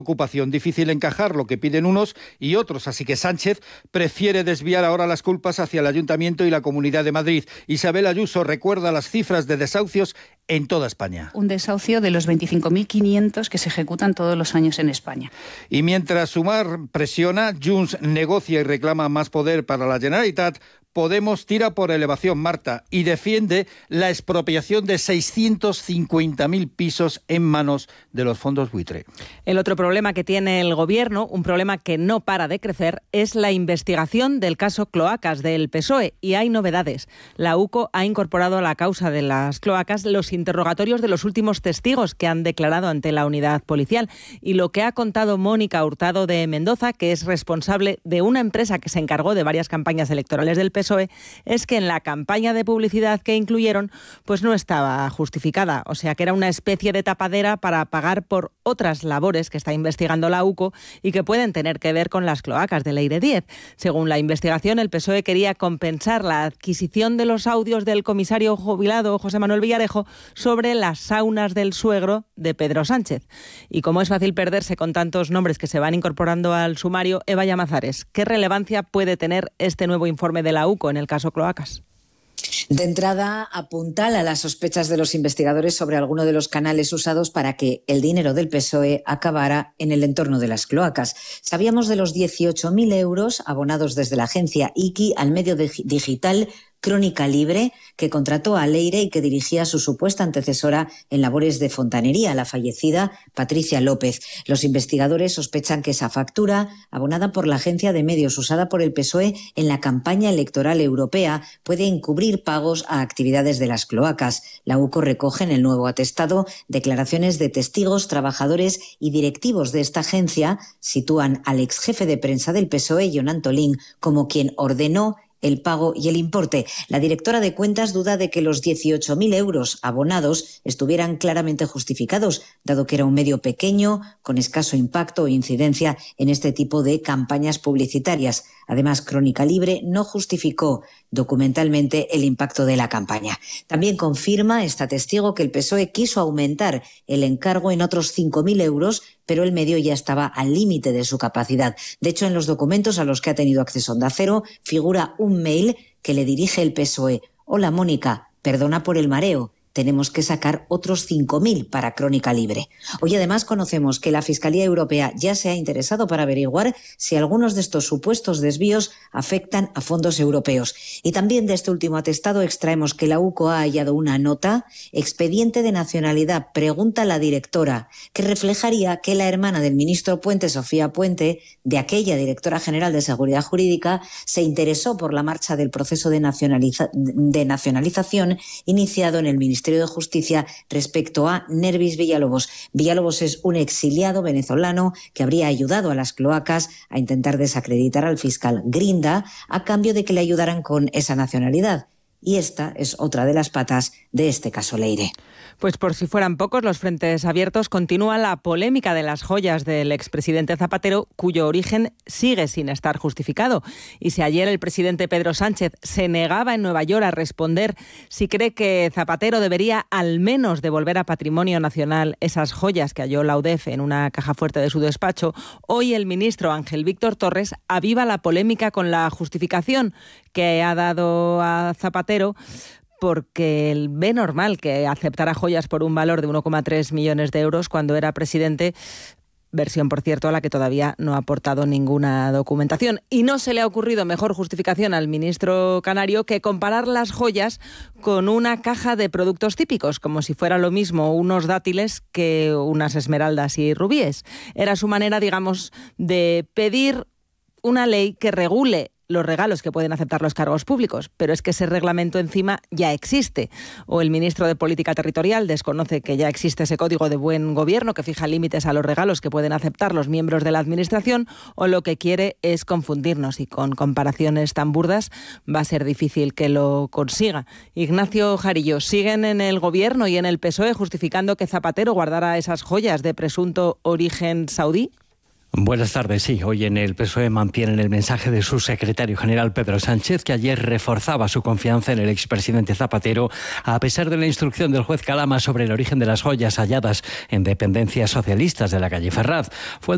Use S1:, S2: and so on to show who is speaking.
S1: ocupación. Difícil encajar lo que piden unos y otros, así que Sánchez prefiere desviar ahora las culpas hacia el Ayuntamiento y la Comunidad de Madrid. Isabel Ayuso recuerda las cifras de desahucios en toda España.
S2: Un desahucio de los 25.500 que se ejecutan todos los años en España.
S1: Y mientras Sumar presiona, Junts negocia y reclama más poder para la Generalitat, Podemos tira por elevación, Marta, y defiende la expropiación de 650.000 pisos en manos de los fondos buitre.
S3: El otro problema que tiene el Gobierno, un problema que no para de crecer, es la investigación del caso Cloacas del PSOE. Y hay novedades. La UCO ha incorporado a la causa de las cloacas los interrogatorios de los últimos testigos que han declarado ante la unidad policial. Y lo que ha contado Mónica Hurtado de Mendoza, que es responsable de una empresa que se encargó de varias campañas electorales del PSOE, es que en la campaña de publicidad que incluyeron pues no estaba justificada, o sea que era una especie de tapadera para pagar por otras labores que está investigando la UCO y que pueden tener que ver con las cloacas de Leire 10. Según la investigación, el PSOE quería compensar la adquisición de los audios del comisario jubilado José Manuel Villarejo sobre las saunas del suegro de Pedro Sánchez. Y como es fácil perderse con tantos nombres que se van incorporando al sumario, Eva Llamazares, ¿qué relevancia puede tener este nuevo informe de la UCO en el caso Cloacas?
S4: De entrada, apuntala las sospechas de los investigadores sobre alguno de los canales usados para que el dinero del PSOE acabara en el entorno de las cloacas. Sabíamos de los 18.000 euros abonados desde la agencia IKI al medio digital Crónica Libre, que contrató a Leire y que dirigía a su supuesta antecesora en labores de fontanería, la fallecida Patricia López. Los investigadores sospechan que esa factura, abonada por la agencia de medios usada por el PSOE en la campaña electoral europea, puede encubrir pagos a actividades de las cloacas. La UCO recoge en el nuevo atestado declaraciones de testigos, trabajadores y directivos de esta agencia. Sitúan al exjefe de prensa del PSOE, Jon Antolín, como quien ordenó el pago y el importe. La directora de cuentas duda de que los 18.000 euros abonados estuvieran claramente justificados, dado que era un medio pequeño, con escaso impacto o incidencia en este tipo de campañas publicitarias. Además, Crónica Libre no justificó documentalmente el impacto de la campaña. También confirma esta testigo que el PSOE quiso aumentar el encargo en otros 5.000 euros, pero el medio ya estaba al límite de su capacidad. De hecho, en los documentos a los que ha tenido acceso Onda Cero figura un mail que le dirige el PSOE. Hola Mónica, perdona por el mareo. Tenemos que sacar otros 5.000 para Crónica Libre. Hoy además conocemos que la Fiscalía Europea ya se ha interesado para averiguar si algunos de estos supuestos desvíos afectan a fondos europeos. Y también de este último atestado extraemos que la UCO ha hallado una nota, expediente de nacionalidad, pregunta la directora, que reflejaría que la hermana del ministro Puente, Sofía Puente, de aquella directora general de Seguridad Jurídica, se interesó por la marcha del proceso de nacionalización iniciado en el Ministerio de Justicia respecto a Nervis Villalobos. Villalobos es un exiliado venezolano que habría ayudado a las cloacas a intentar desacreditar al fiscal Grinda a cambio de que le ayudaran con esa nacionalidad. Y esta es otra de las patas de este caso Leire.
S3: Pues por si fueran pocos, los frentes abiertos, continúa la polémica de las joyas del expresidente Zapatero, cuyo origen sigue sin estar justificado. Y si ayer el presidente Pedro Sánchez se negaba en Nueva York a responder si cree que Zapatero debería al menos devolver a Patrimonio Nacional esas joyas que halló la UDEF en una caja fuerte de su despacho, hoy el ministro Ángel Víctor Torres aviva la polémica con la justificación que ha dado a Zapatero, porque él ve normal que aceptara joyas por un valor de 1,3 millones de euros cuando era presidente, versión, por cierto, a la que todavía no ha aportado ninguna documentación. Y no se le ha ocurrido mejor justificación al ministro canario que comparar las joyas con una caja de productos típicos, como si fuera lo mismo unos dátiles que unas esmeraldas y rubíes. Era su manera, digamos, de pedir una ley que regule los regalos que pueden aceptar los cargos públicos, pero es que ese reglamento encima ya existe. O el ministro de Política Territorial desconoce que ya existe ese código de buen gobierno que fija límites a los regalos que pueden aceptar los miembros de la administración, o lo que quiere es confundirnos, y con comparaciones tan burdas va a ser difícil que lo consiga. Ignacio Jarillo, ¿siguen en el gobierno y en el PSOE justificando que Zapatero guardara esas joyas de presunto origen saudí?
S5: Buenas tardes. Sí, hoy en el PSOE mantienen el mensaje de su secretario general Pedro Sánchez, que ayer reforzaba su confianza en el expresidente Zapatero, a pesar de la instrucción del juez Calama sobre el origen de las joyas halladas en dependencias socialistas de la calle Ferraz.